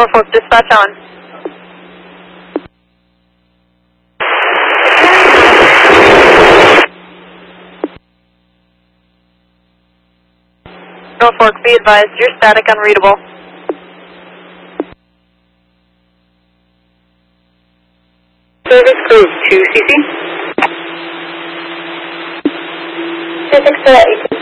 Norfolk, dispatch on. Norfolk, be advised, you're static unreadable. Service crew 2CC. 264